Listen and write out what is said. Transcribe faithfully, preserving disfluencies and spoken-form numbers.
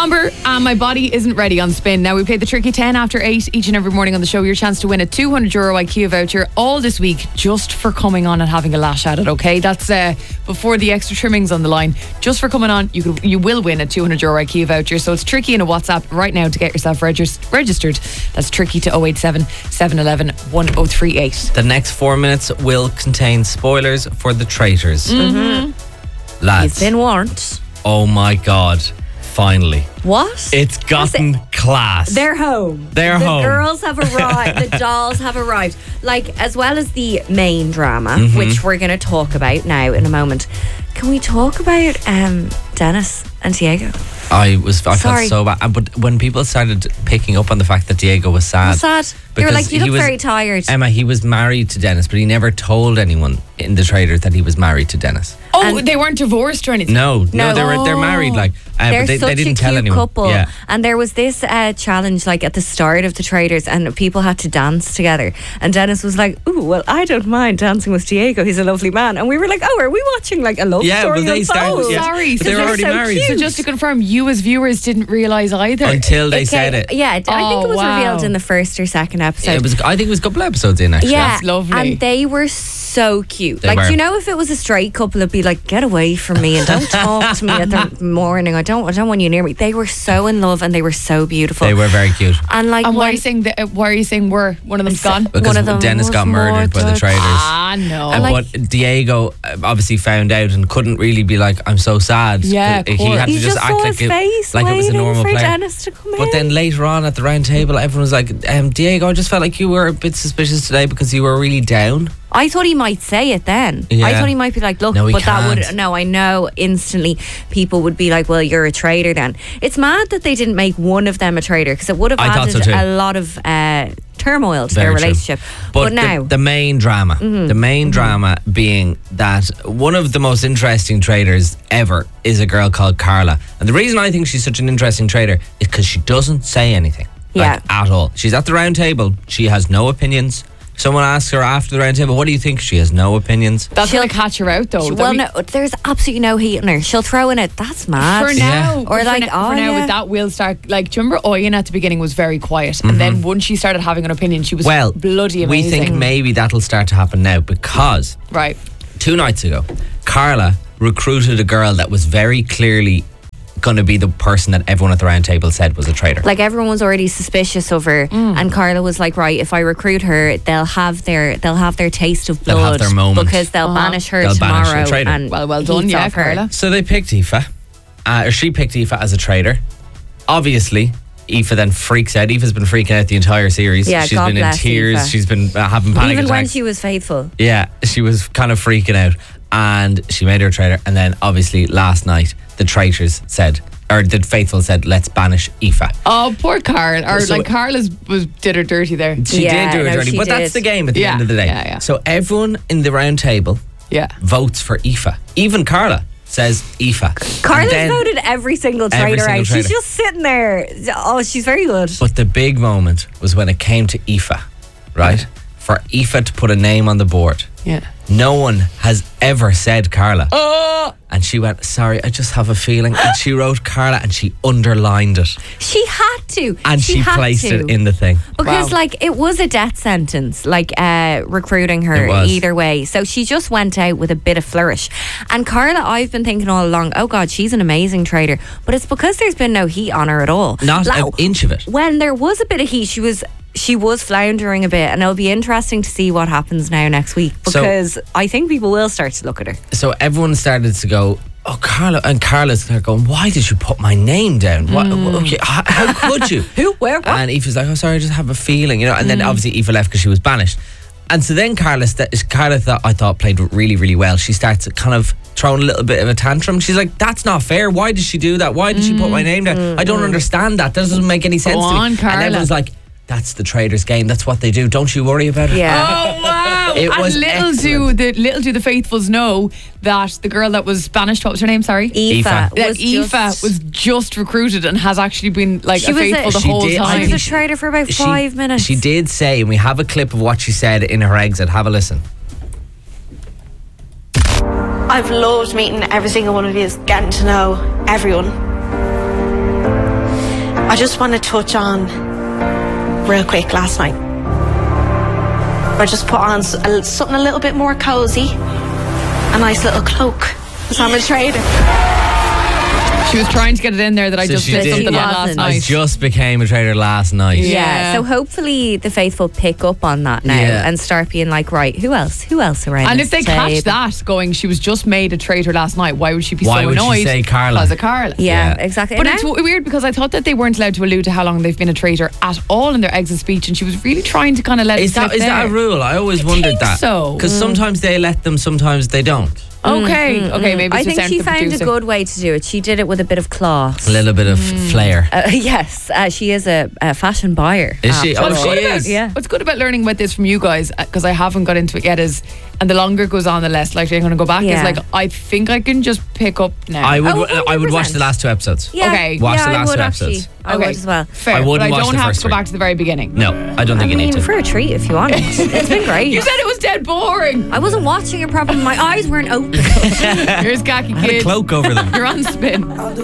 Somber and My Body Isn't Ready on Spin. Now, we play the Tricky ten after eight each and every morning on the show. Your chance to win a two hundred euro IKEA voucher all this week just for coming on and having a lash at it, okay? That's uh, before the extra trimmings on the line. Just for coming on, you could, you will win a two hundred euro IKEA voucher. So it's Tricky in a WhatsApp right now to get yourself regis- registered. That's Tricky to oh eight seven, seven one one, one oh three eight. The next four minutes will contain spoilers for The Traitors. Mm-hmm. Lads. You've been warned. Oh my God. Finally. What? It's gotten it? class. They're home. They're the home. The girls have arrived. The dolls have arrived. Like, as well as the main drama, Mm-hmm. which we're going to talk about now in a moment. Can we talk about um, Dennis and Diego? I was. I Sorry. felt so bad. And- But when people started picking up on the fact that Diego was sad, I'm sad. They were because like, you he look was- very tired. Emma, he was married to Dennis, but he never told anyone in The Traitors that he was married to Dennis. Oh, And- they weren't divorced or anything? No, no, No. they were. They're married. Like, uh, They're but they, such they didn't a tell cute anyone. couple. Yeah. And there was this uh, challenge like at the start of The Traitors, and people had to dance together. And Dennis was like, "Ooh, well, I don't mind dancing with Diego. He's a lovely man." And we were like, "Oh, are we watching like a love Yeah, story?" well, they started- unfold? yeah. Sorry. But so they were they're already so married. cute. So just to confirm, you as viewers didn't realise either. Until they It said came- it. Yeah, I think Oh, it was wow. revealed in the first or second episode. It was. I think it was a couple episodes in actually. Yeah, That's lovely. and they were so cute. They like, were. do you know, if it was a straight couple, it'd be like, "Get away from me and don't talk to me at the morning. I don't, I don't want you near me." They were so in love and they were so beautiful. They were very cute. And like, and why are when- you saying that? uh, Why are you saying we're one of them's gone? Because One of them Dennis was got murdered by the murdered. Traitors. Ah, no. And like- but Diego uh, obviously found out and couldn't really be like, "I'm so sad." Yeah, of he course. had to you just, just act saw like his it, face like it was a waiting normal for player. Dennis to come But in. then later on at the round table, everyone was like, um, "Diego, I just felt like you were a bit suspicious today because you were really down." I thought he might say it then. I Yeah. thought he might be like, "Look," No, he but that would can't. no. I know instantly people would be like, "Well, you're a traitor." Then it's mad that they didn't make one of them a traitor, because it would have I thought added so too. a lot of uh, turmoil to Very their true. relationship. But, But, the- now, the, main drama, the main drama being that one of the most interesting traders ever is a girl called Carla. And the reason I think she's such an interesting trader is because she doesn't say anything. Like, Yeah. at all. She's at the round table. She has no opinions. Someone asks her after the round table, "What do you think?" She has no opinions. That's She'll- going to catch her out, though. well, That'd no, there's absolutely no heat in her. She'll throw in it. That's mad. For Yeah. now, Or for like, na- oh, for now yeah. with that, we'll start. Like, do you remember Oyen at the beginning was very quiet, and then once she started having an opinion, she was Well, bloody we amazing. think maybe that'll start to happen now because right. two nights ago, Carla recruited a girl that was very clearly going to be the person that everyone at the round table said was a traitor. Like, everyone was already suspicious of her, and Carla was like, "Right, if I recruit her, they'll have their they'll have their taste of They'll blood have their moment. because they'll Uh-huh. banish her They'll banish tomorrow." the traitor. And Well, well done, heats yeah, off her. Carla. So they picked Aoife, uh, or she picked Aoife as a traitor. Obviously, Aoife then freaks out. Aoife's been freaking out the entire series. Yeah, She's God been in bless tears. Aoife. She's been uh, having panic Even when attacks. she was faithful. Yeah, she was kind of freaking out, and she made her a traitor. And then, obviously, last night the traitors said, or the faithful said, "Let's banish Aoife." Oh, poor Carl. Or So- like Carla's was did her dirty there. She Yeah, did do her no, dirty, she but that's did. the game at the Yeah, end of the day. yeah, yeah. So everyone in the round table Yeah. votes for Aoife. Even Carla says Aoife. Carla And then- voted every single Every traitor single out. traitor. She's just sitting there. Oh, she's very good. But the big moment was when it came to Aoife, right? For Aoife to put a name on the board. Yeah. No one has ever said Carla. Oh, And she went, "Sorry, I just have a feeling." And she wrote Carla and she underlined it. She had to. And she, had placed to. it in the thing. Because, Wow. like, it was a death sentence, like, uh, recruiting It her was. either way. So she just went out with a bit of flourish. And Carla, I've been thinking all along, oh God, she's an amazing trader. But it's because there's been no heat on her at all. Not Like, an inch of it. when there was a bit of heat, she was she was floundering a bit, and it'll be interesting to see what happens now next week, So- because I think people will start to look at her. So everyone started to go, "Oh, Carla," and Carla's there going, "Why did you put my name down? What, okay, how, how could you?" Who, where, what? And Aoife's like, "Oh, sorry, I just have a feeling," you know. And then obviously Aoife left because she was banished. And so then Carla, st- Carla thought I thought played really, really well. She starts kind of throwing a little bit of a tantrum. She's like, "That's not fair. Why did she do that? Why did she put my name down? I don't understand that. That doesn't make any sense to me." on, Carla. And everyone's like, "That's the trader's game. That's what they do. Don't you worry about it." Yeah. oh wow! It and was little do excellent. the little do the faithfuls know that the girl that was banished. What was her name? Sorry. Aoife Aoife. That was Aoife just, was just recruited and has actually been like She a was a- faithful the She whole did- I She time. was a she- trader for about She- five minutes. She did say, and we have a clip of what she said in her exit. Have a listen. I've loved meeting every single one of you, getting to know everyone. I just want to touch on real quick last night. I just put on s- a- something a little bit more cozy, a nice little cloak, because I'm a trader. She was trying to get it in there that I So just she did did. something She on last wasn't. I night. just became a trader last night. Yeah. Yeah. So hopefully the faithful pick up on that now Yeah. and start being like, right, who else? Who else around? And this if they table? catch that going, she was just made a traitor last night, why would she be Why so would she annoyed? say Carla? Because of Carla. Yeah, Yeah. exactly. But And it's now- w- weird because I thought that they weren't allowed to allude to how long they've been a traitor at all in their exit speech, and she was really trying to kind of let it Is that slip is that there. a rule? I always I wondered think that. so. Because sometimes they let them, sometimes they don't. Okay, okay, maybe I it's just think down to she the found producer. a good way to do it. She did it with a bit of class. A little bit of flair. Uh, yes, uh, she is a, a fashion buyer. Is she? after Oh, What's all. she good about, is. Yeah. What's good about learning about this from you guys, because I haven't got into it yet, is, and the longer it goes on, the less likely I'm going to go back. Yeah. Is like I think I can just pick up now. I would. Oh, I would watch one hundred percent. the last two episodes. Yeah, Okay. Watch yeah, the I last would two actually. episodes. I would as well. Fair, I wouldn't but I watch don't the have first to go three. back to the very beginning. No, I don't I think you mean, need to. for a treat if you want. It's been great. You said it was dead boring. I wasn't watching it properly. My eyes weren't open. Here's Khaki Had a Kids. cloak over them. You're on Spin.